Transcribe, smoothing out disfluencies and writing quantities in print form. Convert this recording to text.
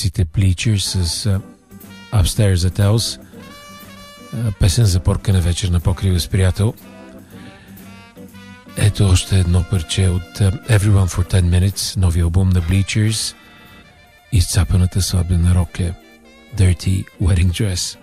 английците Bleachers с Upstairs at House, песен за порка на вечер на покрива с приятел. Ето още едно парче от Everyone for 10 Minutes, новия албум на Bleachers, изцапаната сватбена рокля Dirty Wedding Dress.